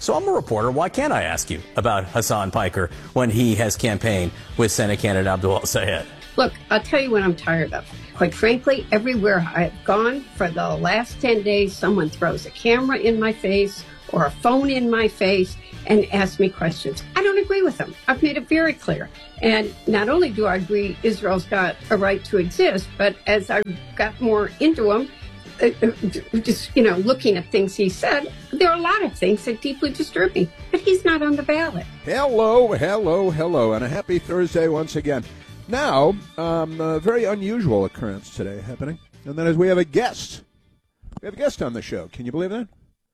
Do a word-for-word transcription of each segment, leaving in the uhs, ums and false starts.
So I'm a reporter. Why can't I ask you about Hassan Piker when he has campaigned with Senate candidate Abdul El-Sayed? Look, I'll tell you what I'm tired of. Quite frankly, everywhere I've gone for the last ten days, someone throws a camera in my face or a phone in my face and asks me questions. I don't agree with them. I've made it very clear. And not only do I agree Israel's got a right to exist, but as I got more into him, uh, just, you know, looking at things he said, there are a lot of things that deeply disturb me. But he's not on the ballot. Hello, hello, hello, and a happy Thursday once again. Now, um, a very unusual occurrence today happening, and that is we have a guest. We have a guest on the show. Can you believe that?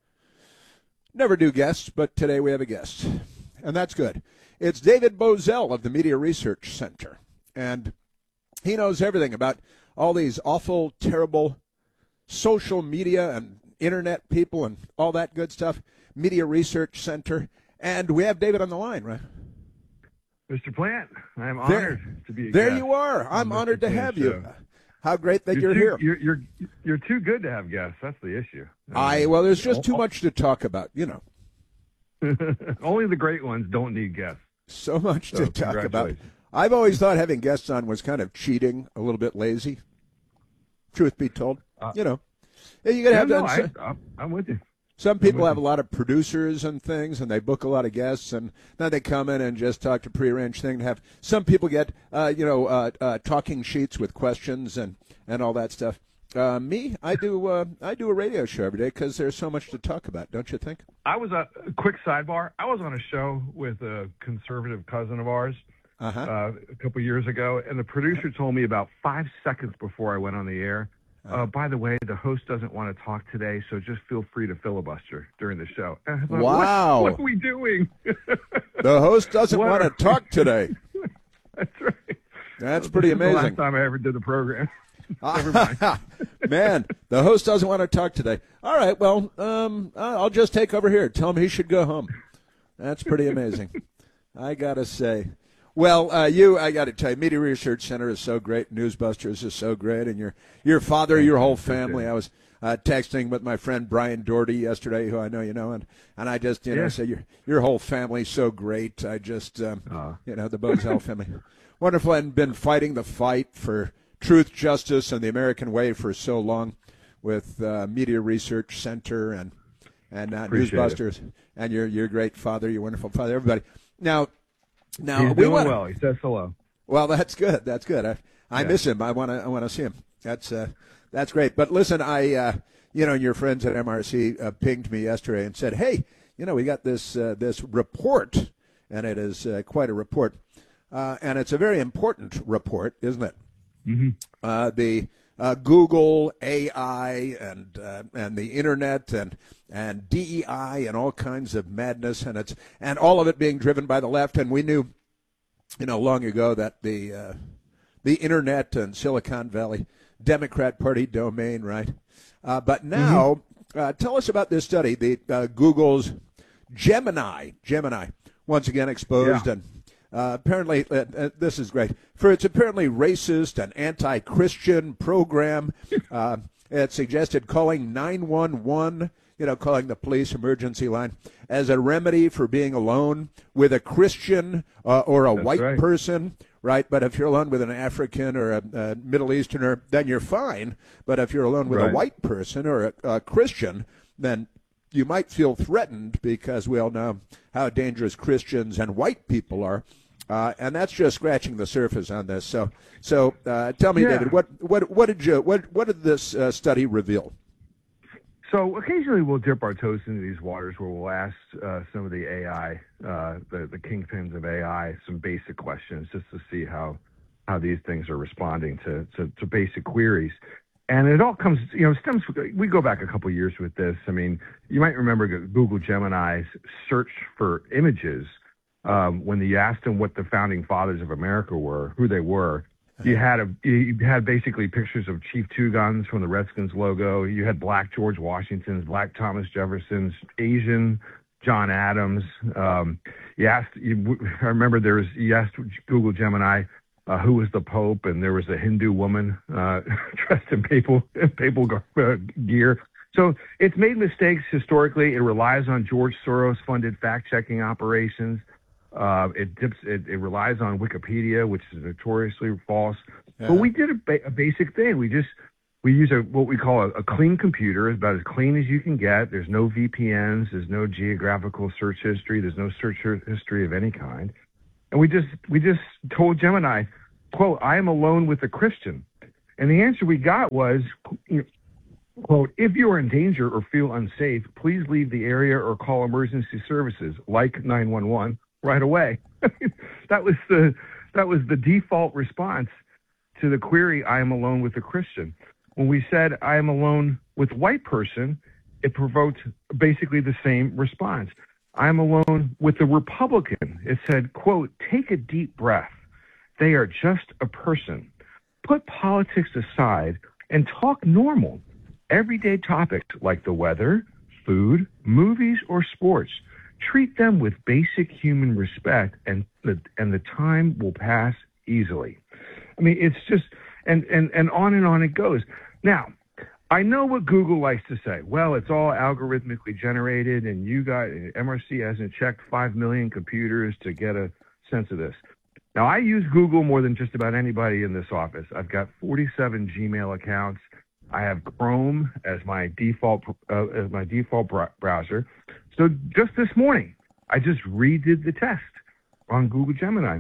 Never do guests, but today we have a guest, and that's good. It's David Bozell of the Media Research Center, and he knows everything about all these awful, terrible social media and internet people and all that good stuff. Media Research Center, and we have David on the line, right? Mister Plant, I'm honored there, to be a There guest you are. I'm honored to have you. Show. How great that you're, you're too, here. You're, you're you're too good to have guests. That's the issue. I well, there's just too much to talk about, you know. Only the great ones don't need guests. So much so, to talk about. I've always thought having guests on was kind of cheating, a little bit lazy. Truth be told, uh, you know, you gotta yeah, have. No, I, I, I'm with you. Some people have a lot of producers and things, and they book a lot of guests, and then they come in and just talk to prearranged thing. Have some people get, uh, you know, uh, uh, talking sheets with questions and, and all that stuff. Uh, me, I do uh, I do a radio show every day because there's so much to talk about, don't you think? I was a, a quick sidebar. I was on a show with a conservative cousin of ours uh-huh. uh, a couple years ago, and the producer told me about five seconds before I went on the air, Uh, by the way, the host doesn't want to talk today, so just feel free to filibuster during the show. Thought, wow. What, what are we doing? The host doesn't what want to talk today. That's right. That's well, pretty this amazing. Is the last time I ever did the program. Never mind. Man, the host doesn't want to talk today. All right, well, um, I'll just take over here. Tell him he should go home. That's pretty amazing. I got to say. Well, uh, you, I got to tell you, Media Research Center is so great. Newsbusters is so great. And your your father, your whole family. I was uh, texting with my friend Brian Doherty yesterday, who I know you know, and, and I just, you know, yeah. say your your whole family's so great. I just, um, uh. you know, the Bozell family. Wonderful, and been fighting the fight for truth, justice, and the American way for so long with uh, Media Research Center and, and uh, Newsbusters. It. And your, your great father, your wonderful father, everybody. Now, Now, He's we doing wanna, well. He says hello. Well, that's good. That's good. I, I yeah. miss him. I want to. I want to see him. That's uh, that's great. But listen, I, uh, you know, your friends at M R C uh, pinged me yesterday and said, "Hey, you know, we got this uh, this report, and it is uh, quite a report, uh, and it's a very important report, isn't it? Mm-hmm. Uh, the uh, Google, A I, and uh, and the internet, and and D E I, and all kinds of madness, and it's and all of it being driven by the left. And we knew, you know, long ago that the uh, the internet and Silicon Valley, Democrat Party domain, right? Uh, but now, mm-hmm. uh, tell us about this study, the uh, Google's Gemini, Gemini, once again exposed yeah. and. Uh, apparently, uh, uh, this is great. For its apparently racist and anti-Christian program, uh, it suggested calling nine one one, you know, calling the police emergency line, as a remedy for being alone with a Christian uh, or a That's white right. person, right? But if you're alone with an African or a, a Middle Easterner, then you're fine. But if you're alone with right. a white person or a, a Christian, then you might feel threatened because we all know how dangerous Christians and white people are. Uh, and that's just scratching the surface on this. So, so uh, tell me, yeah. David, what, what, what did you, what, what did this uh, study reveal? So occasionally we'll dip our toes into these waters where we'll ask uh, some of the A I, uh, the the kingpins of A I, some basic questions just to see how how these things are responding to to, to basic queries. And it all comes, you know, stems. We go back a couple of years with this. I mean, you might remember Google Gemini's search for images. Um, when you asked them what the founding fathers of America were, who they were, you had a you had basically pictures of Chief Two Guns from the Redskins logo. You had Black George Washington's, Black Thomas Jefferson's, Asian John Adams. Um, you asked. You, I remember there was. You asked Google Gemini uh, who was the Pope, and there was a Hindu woman uh, dressed in papal papal uh, gear. So it's made mistakes historically. It relies on George Soros-funded fact-checking operations. Uh, it, dips, it it relies on Wikipedia, which is notoriously false. Yeah. But we did a, ba- a basic thing. We just we use a what we call a, a clean computer. It's about as clean as you can get. There's no V P Ns. There's no geographical search history. There's no search history of any kind. And we just we just told Gemini, quote, "I am alone with a Christian," and the answer we got was, you know, quote, "If you are in danger or feel unsafe, please leave the area or call emergency services like nine one one right away." That was the that was the default response to the query, "I am alone with a Christian." When we said, "I am alone with a white person," it provoked basically the same response. "I am alone with a Republican." It said, quote, "Take a deep breath. They are just a person. Put politics aside and talk normal, everyday topics like the weather, food, movies, or sports. Treat them with basic human respect, and the and the time will pass easily." I mean, it's just, and, and, and on and on it goes. Now, I know what Google likes to say. Well, it's all algorithmically generated, and you got, M R C hasn't checked five million computers to get a sense of this. Now, I use Google more than just about anybody in this office. I've got forty-seven Gmail accounts. I have Chrome as my default uh, as my default br- browser. So just this morning, I just redid the test on Google Gemini.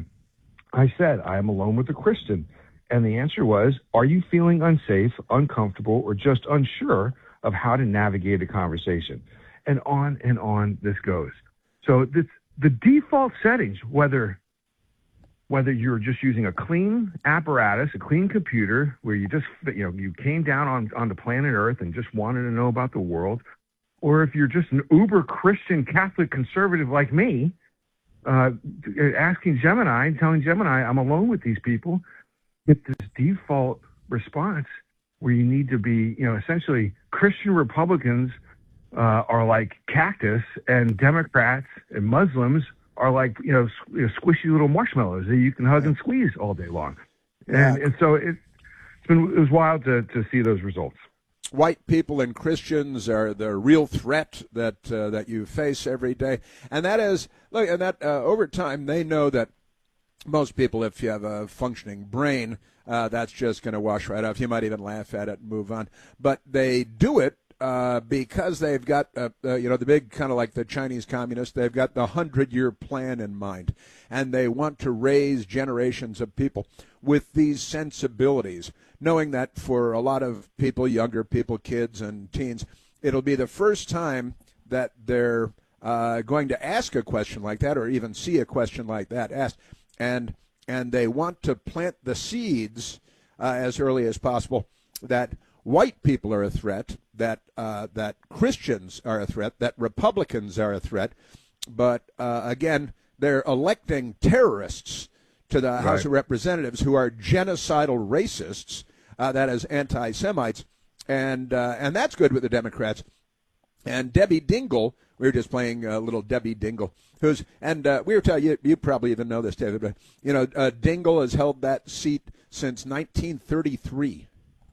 I said, "I am alone with a Christian." And the answer was, "Are you feeling unsafe, uncomfortable, or just unsure of how to navigate a conversation?" And on and on this goes. So this, the default settings, whether whether you're just using a clean apparatus, a clean computer, where you just, you know, you came down on, on the planet Earth and just wanted to know about the world, or if you're just an uber Christian Catholic conservative like me, uh, asking Gemini, telling Gemini, "I'm alone with these people," get this default response where you need to be, you know, essentially Christian Republicans uh, are like cactus, and Democrats and Muslims are like, you know, you know, squishy little marshmallows that you can hug and squeeze all day long. And, yeah. and so it, it's been, it was wild to, to see those results. White people and Christians are the real threat that uh, that you face every day. And that is, look, and that uh, over time, they know that most people, if you have a functioning brain, uh, that's just going to wash right off. You might even laugh at it and move on. But they do it Uh, because they've got, uh, uh, you know, the big kind of like the Chinese communists, they've got the hundred-year plan in mind, and they want to raise generations of people with these sensibilities, knowing that for a lot of people, younger people, kids and teens, it'll be the first time that they're uh, going to ask a question like that or even see a question like that asked, and and they want to plant the seeds uh, as early as possible that white people are a threat, that uh, that Christians are a threat, that Republicans are a threat, but uh, again, they're electing terrorists to the right. House of Representatives who are genocidal racists, uh, that is, anti-Semites, and uh, and that's good with the Democrats. And Debbie Dingell, we were just playing a little Debbie Dingell, who's and uh, we were telling you, you probably even know this, David, but you know, uh, Dingell has held that seat since nineteen thirty-three.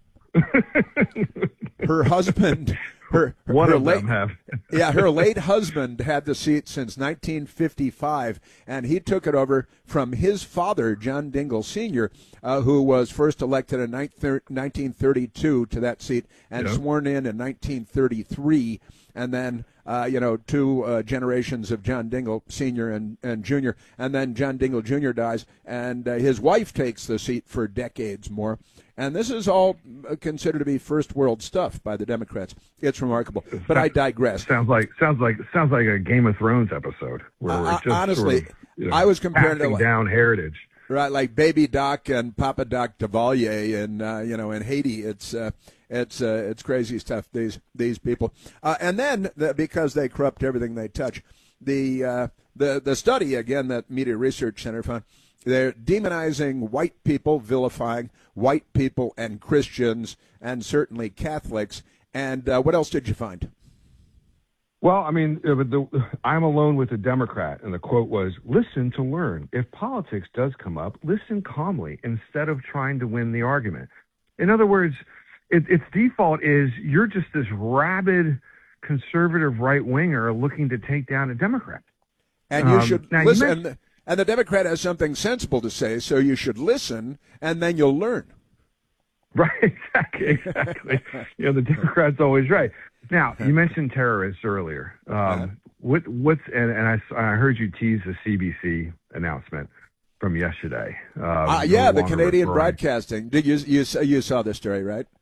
Her husband, her, her one her of late, them have, yeah, her late husband had the seat since nineteen fifty-five, and he took it over from his father, John Dingell Senior, uh, who was first elected in nineteen thirty-two to that seat and yeah. sworn in in nineteen thirty-three, and then uh, you know two uh, generations of John Dingell Senior and, and Junior, and then John Dingell Junior dies, and uh, his wife takes the seat for decades more. And this is all considered to be first world stuff by the Democrats. It's remarkable, but I digress. Sounds like sounds like sounds like a Game of Thrones episode where uh, we're just honestly, sort of, you know, I was comparing passing to down heritage, right? Like Baby Doc and Papa Doc Duvalier, and uh, you know, in Haiti, it's uh, it's uh, it's crazy stuff. These these people, uh, and then the, because they corrupt everything they touch, the uh, the the study again that Media Research Center found. They're demonizing white people, vilifying white people and Christians, and certainly Catholics. And uh, what else did you find? Well, I mean, the, I'm alone with a Democrat, and the quote was, "Listen to learn. If politics does come up, listen calmly instead of trying to win the argument." In other words, it, its default is you're just this rabid conservative right winger looking to take down a Democrat. And you um, should now listen. You and, the, and the Democrat has something sensible to say, so you should listen, and then you'll learn. Right, exactly, exactly. You know, the Democrat's always right. Now, you mentioned terrorists earlier. Um, what, what's and, and I, I heard you tease the C B C announcement from yesterday. Uh, uh, yeah, no the Canadian referring. Broadcasting. Did you, you you saw this story, right?